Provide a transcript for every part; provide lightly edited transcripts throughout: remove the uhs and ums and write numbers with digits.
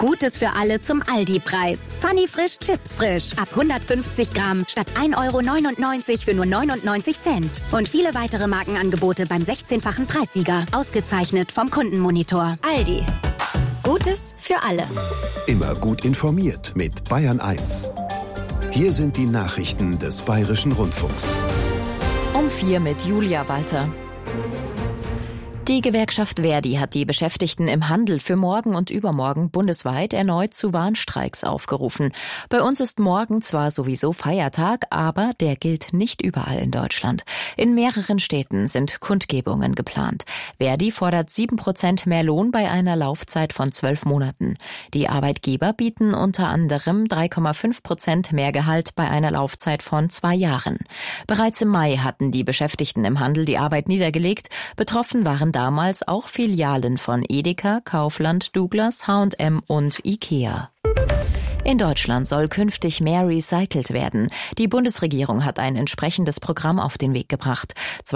Gutes für alle zum Aldi-Preis. Funny Frisch Chips frisch. Ab 150 Gramm statt 1,99 € für nur 99 Cent. Und viele weitere Markenangebote beim 16-fachen Preissieger. Ausgezeichnet vom Kundenmonitor. Aldi. Gutes für alle. Immer gut informiert mit Bayern 1. Hier sind die Nachrichten des Bayerischen Rundfunks. Um 4 mit Julia Walter. Die Gewerkschaft ver.di hat die Beschäftigten im Handel für morgen und übermorgen bundesweit erneut zu Warnstreiks aufgerufen. Bei uns ist morgen zwar sowieso Feiertag, aber der gilt nicht überall in Deutschland. In mehreren Städten sind Kundgebungen geplant. ver.di fordert 7% mehr Lohn bei einer Laufzeit von 12 Monaten. Die Arbeitgeber bieten unter anderem 3,5% mehr Gehalt bei einer Laufzeit von 2 Jahren. Bereits im Mai hatten die Beschäftigten im Handel die Arbeit niedergelegt. Betroffen waren damals auch Filialen von Edeka, Kaufland, Douglas, H&M und Ikea. In Deutschland soll künftig mehr recycelt werden. Die Bundesregierung hat ein entsprechendes Programm auf den Weg gebracht.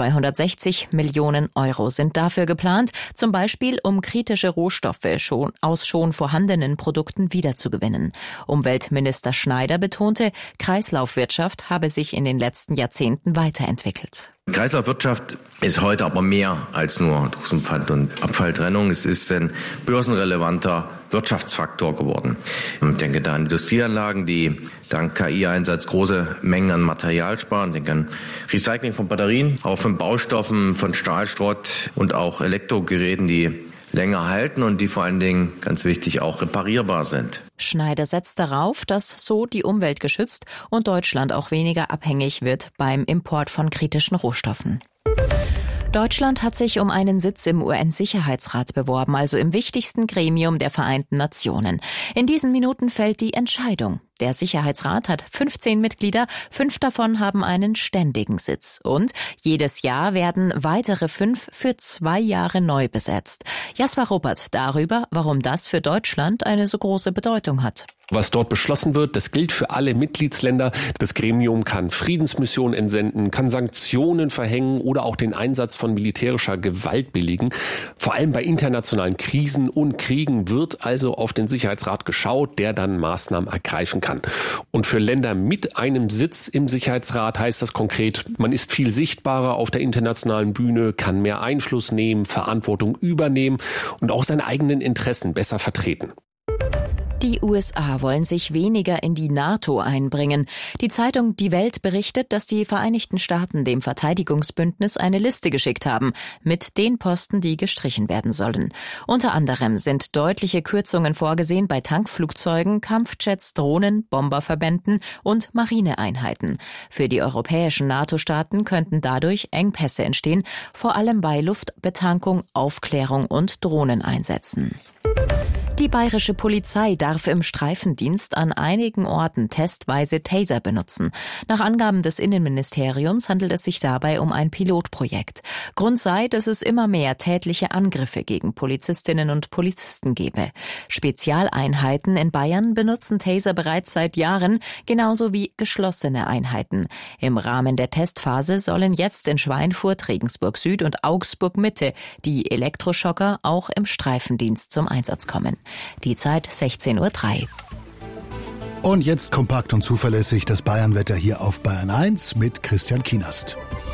260 Millionen € sind dafür geplant, zum Beispiel um kritische Rohstoffe aus schon vorhandenen Produkten wiederzugewinnen. Umweltminister Schneider betonte, Kreislaufwirtschaft habe sich in den letzten Jahrzehnten weiterentwickelt. Kreislaufwirtschaft ist heute aber mehr als nur Dosenpfand und Abfalltrennung. Es ist ein börsenrelevanter Wirtschaftsfaktor geworden. Ich denke da an Industrieanlagen, die dank KI-Einsatz große Mengen an Material sparen. Ich denke an Recycling von Batterien, auch von Baustoffen, von Stahlschrott und auch Elektrogeräten, die länger halten und die vor allen Dingen, ganz wichtig, auch reparierbar sind. Schneider setzt darauf, dass so die Umwelt geschützt und Deutschland auch weniger abhängig wird beim Import von kritischen Rohstoffen. Deutschland hat sich um einen Sitz im UN-Sicherheitsrat beworben, also im wichtigsten Gremium der Vereinten Nationen. In diesen Minuten fällt die Entscheidung. Der Sicherheitsrat hat 15 Mitglieder, 5 davon haben einen ständigen Sitz. Und jedes Jahr werden weitere 5 für 2 Jahre neu besetzt. Jasper Ruppert darüber, warum das für Deutschland eine so große Bedeutung hat. Was dort beschlossen wird, das gilt für alle Mitgliedsländer. Das Gremium kann Friedensmissionen entsenden, kann Sanktionen verhängen oder auch den Einsatz von militärischer Gewalt billigen. Vor allem bei internationalen Krisen und Kriegen wird also auf den Sicherheitsrat geschaut, der dann Maßnahmen ergreifen kann. Und für Länder mit einem Sitz im Sicherheitsrat heißt das konkret, man ist viel sichtbarer auf der internationalen Bühne, kann mehr Einfluss nehmen, Verantwortung übernehmen und auch seine eigenen Interessen besser vertreten. Die USA wollen sich weniger in die NATO einbringen. Die Zeitung Die Welt berichtet, dass die Vereinigten Staaten dem Verteidigungsbündnis eine Liste geschickt haben mit den Posten, die gestrichen werden sollen. Unter anderem sind deutliche Kürzungen vorgesehen bei Tankflugzeugen, Kampfjets, Drohnen, Bomberverbänden und Marineeinheiten. Für die europäischen NATO-Staaten könnten dadurch Engpässe entstehen, vor allem bei Luftbetankung, Aufklärung und Drohneneinsätzen. Die bayerische Polizei darf im Streifendienst an einigen Orten testweise Taser benutzen. Nach Angaben des Innenministeriums handelt es sich dabei um ein Pilotprojekt. Grund sei, dass es immer mehr tätliche Angriffe gegen Polizistinnen und Polizisten gebe. Spezialeinheiten in Bayern benutzen Taser bereits seit Jahren, genauso wie geschlossene Einheiten. Im Rahmen der Testphase sollen jetzt in Schweinfurt, Regensburg Süd und Augsburg Mitte die Elektroschocker auch im Streifendienst zum Einsatz kommen. Die Zeit 16:03 Uhr. Und jetzt kompakt und zuverlässig das Bayernwetter hier auf Bayern 1 mit Christian Kienast.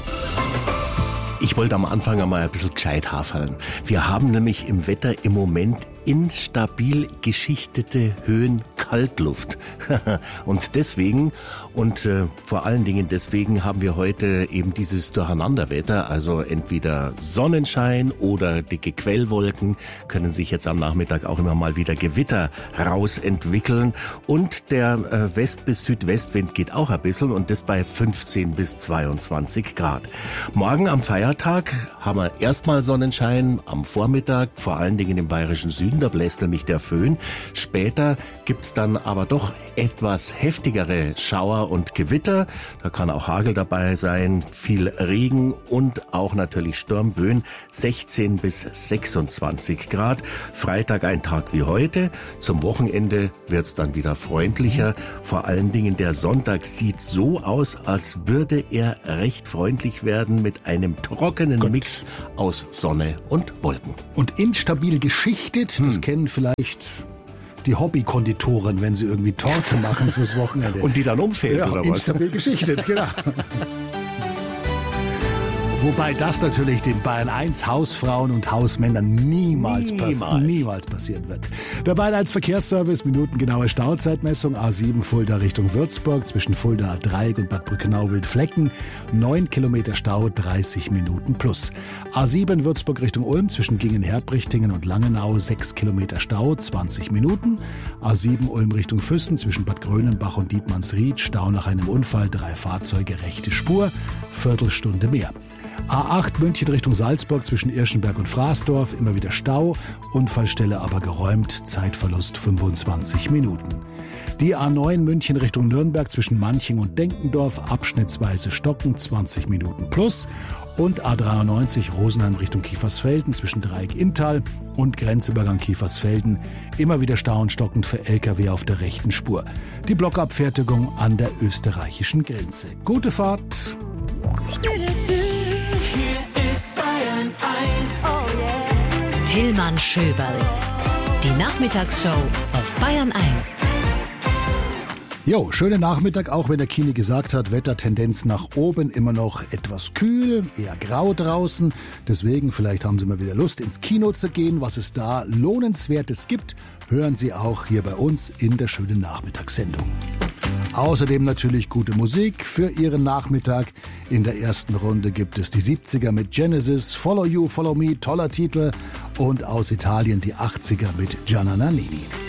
Ich wollte am Anfang einmal ein bisschen gescheit haferln. Wir haben nämlich im Wetter im Moment instabil geschichtete Höhen Kaltluft. Und deswegen vor allen Dingen deswegen haben wir heute eben dieses Durcheinanderwetter, also entweder Sonnenschein oder dicke Quellwolken, können sich jetzt am Nachmittag auch immer mal wieder Gewitter rausentwickeln und der West- bis Südwestwind geht auch ein bisschen und das bei 15 bis 22 Grad. Morgen am Feiertag haben wir erstmal Sonnenschein am Vormittag, vor allen Dingen im bayerischen Süden, da bläst nämlich der Föhn. Später gibt's dann aber doch etwas heftigere Schauer und Gewitter. Da kann auch Hagel dabei sein, viel Regen und auch natürlich Sturmböen. 16 bis 26 Grad. Freitag ein Tag wie heute. Zum Wochenende wird's dann wieder freundlicher. Vor allen Dingen der Sonntag sieht so aus, als würde er recht freundlich werden mit einem trockenen Mix aus Sonne und Wolken. Und instabil geschichtet, das kennen vielleicht die Hobbykonditoren, wenn sie irgendwie Torte machen fürs Wochenende. Und die dann umfällt, ja, oder was? Instabil geschichtet, genau. Wobei das natürlich den Bayern 1 Hausfrauen und Hausmännern niemals passieren wird. Der Bayern 1 Verkehrsservice, minutengenaue Stauzeitmessung, A7 Fulda Richtung Würzburg, zwischen Fulda Dreieck und Bad Brückenau-Wildflecken, 9 Kilometer Stau, 30 Minuten plus. A7 Würzburg Richtung Ulm, zwischen Gingen-Herbrichtingen und Langenau, 6 Kilometer Stau, 20 Minuten. A7 Ulm Richtung Füssen, zwischen Bad Grönenbach und Dietmannsried, Stau nach einem Unfall, 3 Fahrzeuge, rechte Spur, Viertelstunde mehr. A8 München Richtung Salzburg zwischen Irschenberg und Fraßdorf, immer wieder Stau, Unfallstelle aber geräumt, Zeitverlust 25 Minuten. Die A9 München Richtung Nürnberg zwischen Manching und Denkendorf, abschnittsweise stocken, 20 Minuten plus. Und A93 Rosenheim Richtung Kiefersfelden zwischen Dreieck-Inntal und Grenzübergang Kiefersfelden, immer wieder Stau und stockend für LKW auf der rechten Spur. Die Blockabfertigung an der österreichischen Grenze. Gute Fahrt! Tillmann Schöberl. Die Nachmittagsshow auf Bayern 1. Jo, schönen Nachmittag, auch wenn der Kini gesagt hat, Wettertendenz nach oben, immer noch etwas kühl, eher grau draußen. Deswegen, vielleicht haben Sie mal wieder Lust, ins Kino zu gehen. Was es da Lohnenswertes gibt, hören Sie auch hier bei uns in der schönen Nachmittagssendung. Außerdem natürlich gute Musik für Ihren Nachmittag. In der ersten Runde gibt es die 70er mit Genesis, Follow You, Follow Me, toller Titel. Und aus Italien die 80er mit Gianna Nannini.